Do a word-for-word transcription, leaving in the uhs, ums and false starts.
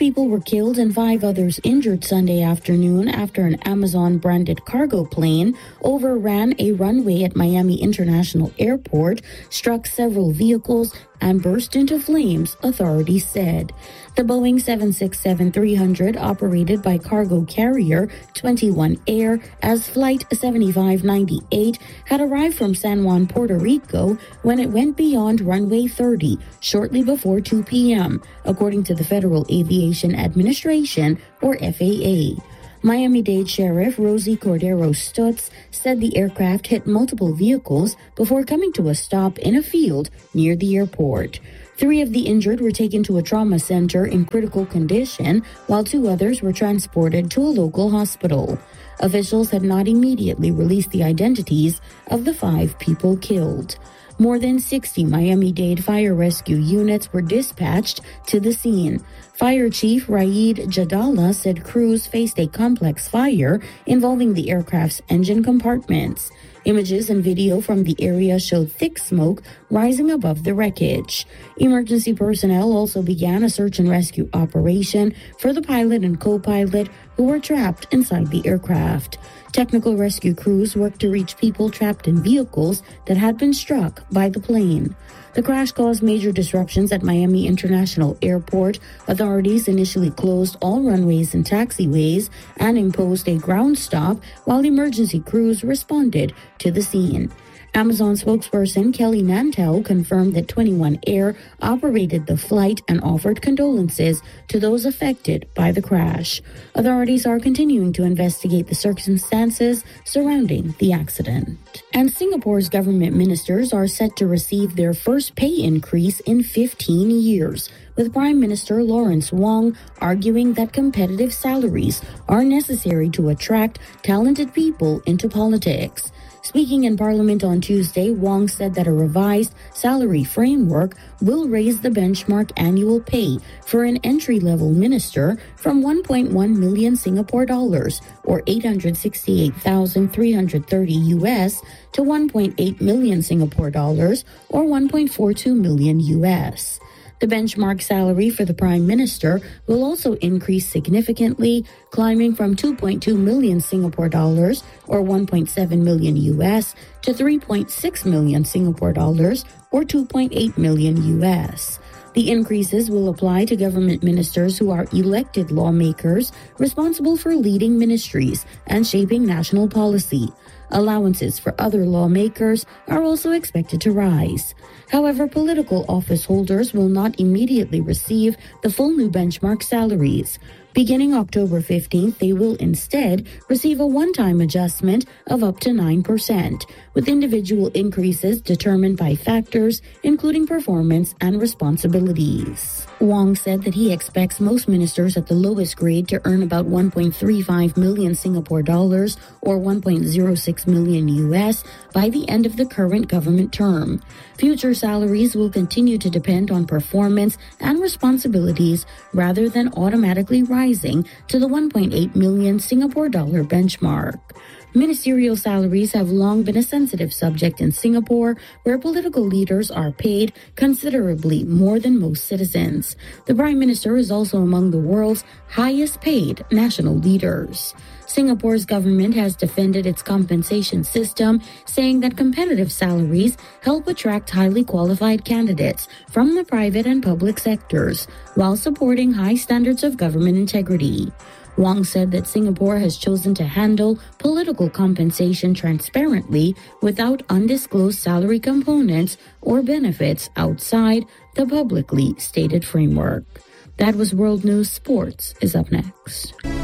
people were killed and five others injured Sunday afternoon after an Amazon-branded cargo plane overran a runway at Miami International Airport, struck several vehicles, and burst into flames, authorities said. The Boeing seven sixty-seven three hundred, operated by cargo carrier twenty-one Air as Flight seventy-five ninety-eight, had arrived from San Juan, Puerto Rico when it went beyond runway thirty shortly before two p.m., according to the Federal Aviation Administration, or F A A. Miami-Dade Sheriff Rosie Cordero Stutz said the aircraft hit multiple vehicles before coming to a stop in a field near the airport. Three of the injured were taken to a trauma center in critical condition, while two others were transported to a local hospital. Officials had not immediately released the identities of the five people killed. More than sixty Miami-Dade fire rescue units were dispatched to the scene. Fire Chief Raid Jadala said crews faced a complex fire involving the aircraft's engine compartments. Images and video from the area showed thick smoke rising above the wreckage. Emergency personnel also began a search and rescue operation for the pilot and co-pilot who were trapped inside the aircraft. Technical rescue crews worked to reach people trapped in vehicles that had been struck by the plane. The crash caused major disruptions at Miami International Airport. Authorities initially closed all runways and taxiways and imposed a ground stop while emergency crews responded to the scene. Amazon spokesperson Kelly Nantel confirmed that twenty-one Air operated the flight and offered condolences to those affected by the crash. Authorities are continuing to investigate the circumstances surrounding the accident. And Singapore's government ministers are set to receive their first pay increase in fifteen years, with Prime Minister Lawrence Wong arguing that competitive salaries are necessary to attract talented people into politics. Speaking in Parliament on Tuesday, Wong said that a revised salary framework will raise the benchmark annual pay for an entry-level minister from one point one million Singapore dollars, or eight hundred sixty-eight thousand three hundred thirty U S, to one point eight million Singapore dollars, or one point four two million U S. The benchmark salary for the Prime Minister will also increase significantly, climbing from two point two million Singapore dollars, or one point seven million U S, to three point six million Singapore dollars, or two point eight million U S. The increases will apply to government ministers who are elected lawmakers responsible for leading ministries and shaping national policy. Allowances for other lawmakers are also expected to rise. However, political office holders will not immediately receive the full new benchmark salaries. Beginning October fifteenth, they will instead receive a one-time adjustment of up to nine percent, with individual increases determined by factors including performance and responsibilities. Wong said that he expects most ministers at the lowest grade to earn about one point three five million Singapore dollars, or one point zero six million U S, by the end of the current government term. Future salaries will continue to depend on performance and responsibilities rather than automatically rising to the one point eight million Singapore dollar benchmark. Ministerial salaries have long been a sensitive subject in Singapore, where political leaders are paid considerably more than most citizens. The Prime Minister is also among the world's highest paid national leaders. Singapore's government has defended its compensation system, saying that competitive salaries help attract highly qualified candidates from the private and public sectors, while supporting high standards of government integrity. Wong said that Singapore has chosen to handle political compensation transparently without undisclosed salary components or benefits outside the publicly stated framework. That was World News. Sports is up next.